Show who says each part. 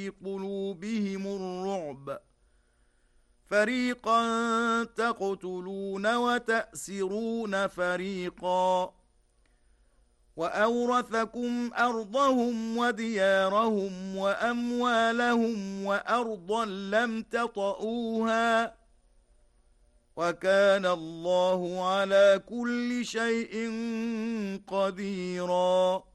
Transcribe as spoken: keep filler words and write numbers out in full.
Speaker 1: قلوبهم الرعب فريقا تقتلون وتأسرون فريقا وأورثكم أرضهم وديارهم وأموالهم وأرضا لم تطئوها وكان الله على كل شيء قديرا.